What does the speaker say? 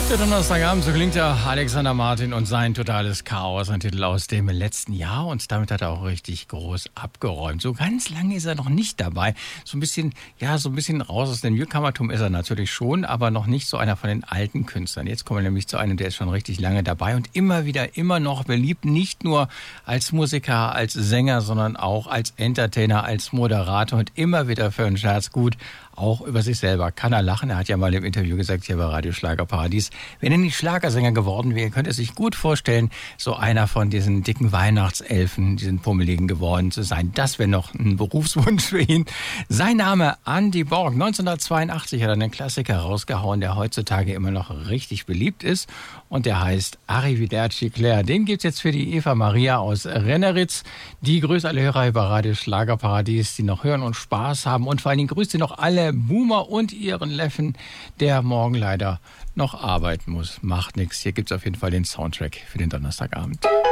Der Donnerstagabend, so klingt ja Alexander Martin und sein totales Chaos, ein Titel aus dem letzten Jahr, und damit hat er auch richtig groß abgeräumt. So ganz lange ist er noch nicht dabei. So ein bisschen raus aus dem Newcomertum ist er natürlich schon, aber noch nicht so einer von den alten Künstlern. Jetzt kommen wir nämlich zu einem, der ist schon richtig lange dabei und immer noch beliebt, nicht nur als Musiker, als Sänger, sondern auch als Entertainer, als Moderator und immer wieder für einen Scherz gut. Auch über sich selber kann er lachen. Er hat ja mal im Interview gesagt, hier bei Radio Schlagerparadies, wenn er nicht Schlagersänger geworden wäre, könnte er sich gut vorstellen, so einer von diesen dicken Weihnachtselfen, diesen Pummeligen geworden zu sein. Das wäre noch ein Berufswunsch für ihn. Sein Name Andy Borg. 1982 hat er einen Klassiker rausgehauen, der heutzutage immer noch richtig beliebt ist. Und der heißt Arrivederci Claire. Den gibt's jetzt für die Eva Maria aus Renneritz. Die grüßt alle Hörer über Radio Schlagerparadies, die noch hören und Spaß haben. Und vor allen Dingen grüßt sie noch alle Boomer und ihren Neffen, der morgen leider noch arbeiten muss. Macht nichts. Hier gibt's auf jeden Fall den Soundtrack für den Donnerstagabend.